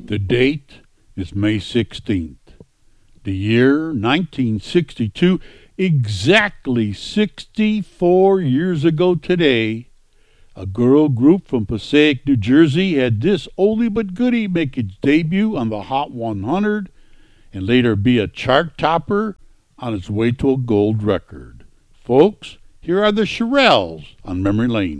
The date is May 16th. The year 1962, exactly 64 years ago today, a girl group from Passaic, New Jersey had this oldie but goodie make its debut on the Hot 100 and later be a chart topper on its way to a gold record. Folks, here are the Shirelles on Memory Lane.